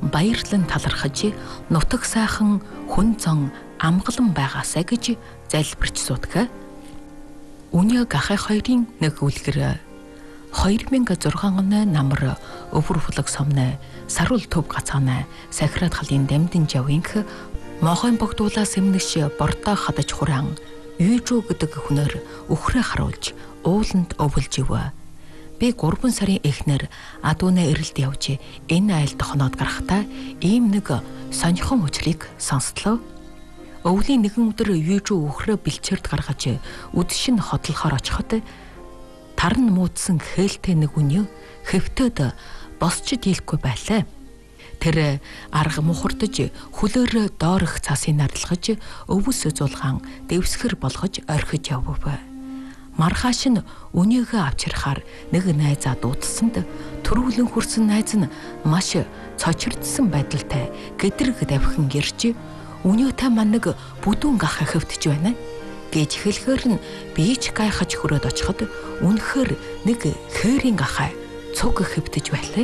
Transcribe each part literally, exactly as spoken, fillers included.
баярлан талархаж нутаг сайхан хүн зон амгалан байгаасаа гэж залбирч суудаг. Үнэ гахай хоёрын нэг үлгэр хоёр мянга зургаан оны намар өвөр фулаг сомны сарул төв гацаана сахират халын дамдын жавынх мохын богдуулаас эмнэш бордоо хадаж хураан юужуу гэдэг хүнээр өхрөө харуулж ууланд өвөлж ивэ. Би гурван сарын эхнэр адууна эрэлд явж энэ айлд хоноод гарахтаа ийм нэг сонирхон учрыг сонслоо. Өвлийн нэгэн өдөр юужуу өхрөө бэлчээрд гаргаж үдшин хотлохоор очиход тарн муудсан хээлтэй нэг үнэ хэвтөд босч дийлэхгүй байлаа. Тэр арга мухардж хүлээр доорх цаасыг нарлагж өвөс зулгаан дэвсгэр болгож орхиж явв. Маргааш нь үнийгээ авчирхаар нэг найзаа дуудсанд төрүүлэн хүрсэн найз нь маш цочирдсан байдалтай гэдрэг давхин ирж үнийтэй манаг бүдүүн гахаа хөвтж байна гэж хэлэхээр нь би ч гайхаж хүрээд очиход үнэхээр нэг хээрийн гахаа цуг хөвтж байлаа.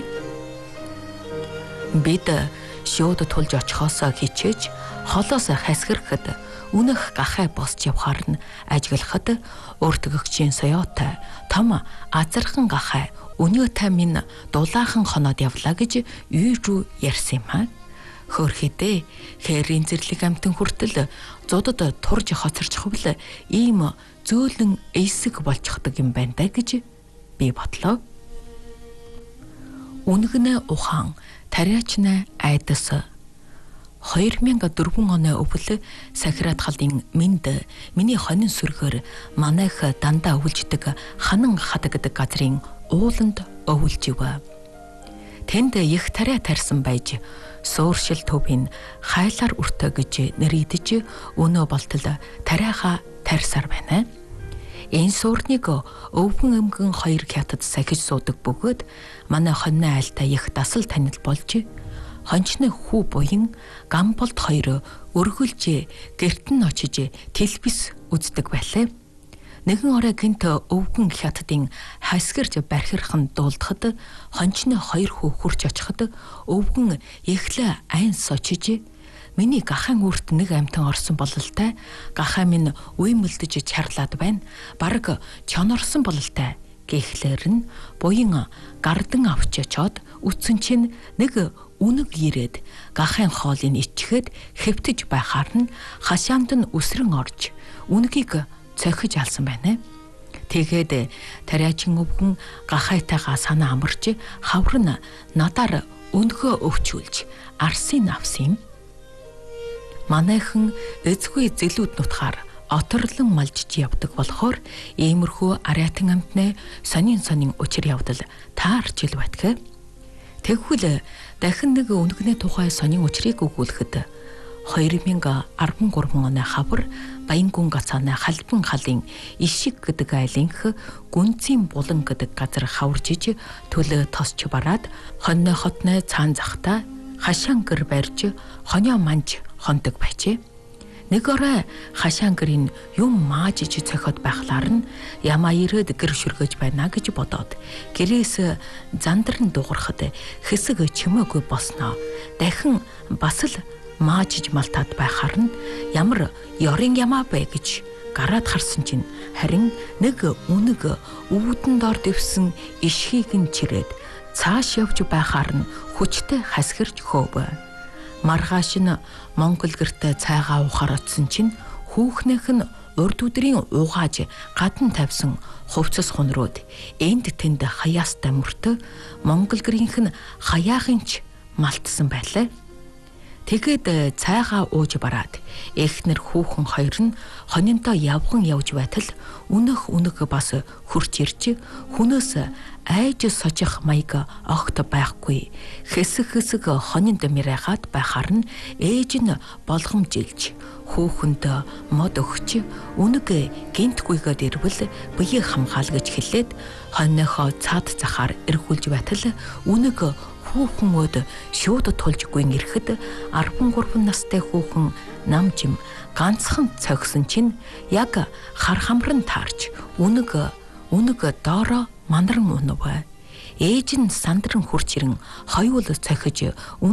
Бид шууд тулж очихоосоо хичээж холоос хасгэрхэд үнэх гахаа босч явхаар нь ажиглахад өөртгөгчийн соёотой том азархан гахаа өнөөтэй минь дулаахан хоноод явлаа гэж юужуу ярьсан юм аа. Хөөрхөдөө хэрийн зэрлэг амтан хүртэл зодод турж хоцорчих бэл ийм зөөлөн эйсэг болчихдаг юм байна да гэж би бодлоо. Үнгэнэ ухаан тариачна айдас хоёр мянга дөрвөн оны өвөл сахират халын минд миний хонин сүргээр манайх дандаа өвлждэг ханан хадаг гэдэг газрын ууланд өвлж ивэ. Тэнд их тариа тарьсан байж сууршил төвийн хайлаар өртөө гэж нэрийдэж өнөө болтол тариаха тарьсаар байна. Энэ суурныг өвгөн өмгөн хоёр хятад сахиж суудаг бөгөөд манай хоньны айлтай их дасал танил болж хончны хүү буян гамболд хоёр өргөлж гэрт нь очиж телевиз үздэг байлаа. Нэгэн орой гинт өвгөн хятадын хасгэрж бархирхан дуулдахад хончны хоёр хүү хурч очиход өвгөн эхлээ айн сочиж миний гахаан үрт нэг амтан орсон бололтой гахаа минь үе мөлдөж чарлаад байна. Бараг чонорсон бололтой гэхлээр нь буян гардан авч очоод үтсэн чинь нэг үнэг ирээд гахын хоолыг ичгээд хэвтэж байхаар нь хашаанд нь үсрэн орж үнэгийг цохиж алсан байна. Тэгээд тариачин өвгөн гахайтайгаа санаа амарч хавар нь надаар өнгөө өвчүүлж арсын авсан юм. Манайхан эзгүй зэлүүд нутгаар оторлон малжиж явдаг болохоор иймэрхүү ариатан амтны сонин сонин учир явдал таарч ил байтгэ. Тэгвэл дахин нэг өнгөний тухай сонин учрыг өгүүлэхэд хоёр мянга арван гурван оны хавар Баянгүн гацааны халбан халын ишиг гэдэг айлынх гүнзийн булан гэдэг газар хаваржиж төлөө тосч бараад хоньны хотны цаан захта хашаангэр барьж хонио манж хондог байжээ. Нэг орой хашаангэрийн юм маажиж цохиод байхлаар нь ямаа ирээд гэр шүргэж байна гэж бодоод гэрээс зандран дуурахад хэсэг чимээгүй босноо. Дахин бас л маажиж малтаад байхаар нь ямар ёрын ямаа бэ гэж гараад харсан чинь харин нэг үнэг өвдөн дор дэвсэн ишхийг нь чирээд цааш явж байхаар нь хүчтэй хасгирч хөөв. Маргааш нь Монгол гэртээ цайгаа ухаар очсон чинь хүүхнийх нь урд өдрийн угааж гадна тавьсан хувцас хунрууд энд тэнд хаяастай мөртөө Монгол гэрийнх нь хаяахынч малтсан байлаа. Тэгээд цайгаа ууж бараад эхнэр хүүхэн хоёр нь хонинтоо явган явж байтал үнэх үнэг бас хурч ирж хүнөөс айж сожих маяг огт байхгүй хэсэг хэсэг хонинд мэрайгаад байхаар нь ээж нь болгомжилж хүүхэнд мод өгч үнэг гинтгүйгээд ирвэл бие хамгаал гэж хэлээд хоньныхоо цаад захаар эргүүлж байтал үнэг хүүхнүүд шууд тулж гүйн ирэхэд арван гурван настай хүүхэн намжим ганцхан цогсон чинь яг хар хамран таарч үнэг үнэг доороо мандран унав. Ээж нь сандран хурч ирэн хоёул цохиж